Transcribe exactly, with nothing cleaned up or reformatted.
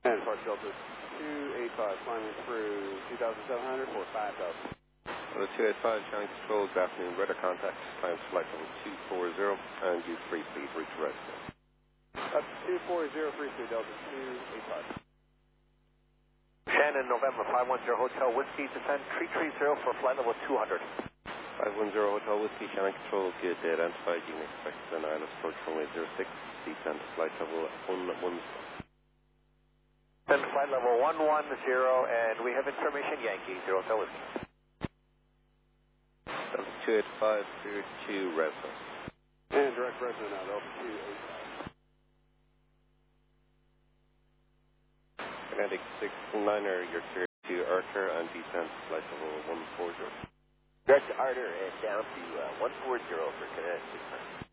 And Park Delta two eighty-five, climbing through two thousand seven hundred for five thousand. Delta two eighty-five, Channel Control, good afternoon, radar contact, climb flight level two forty, and use free speed, reach resident. Up two forty, free speed, Delta two eighty-five. Shannon, November, five one zero Hotel Whiskey, descend three three zero for flight level two hundred. five one zero Hotel Whiskey, Channel Control, good day identified, you can expect an island approach runway zero six, descend flight level one one zero. Then flight level one one zero, and we have information Yankee, zero Hotel Whiskey. Delta two eighty-five, clear to resident. And direct resident now, Delta two eighty-five. Kinetic six niner, you're clear to Arthur and descend flight level one forty. Direct to Arthur and down to uh, one forty for Kinetic six niner.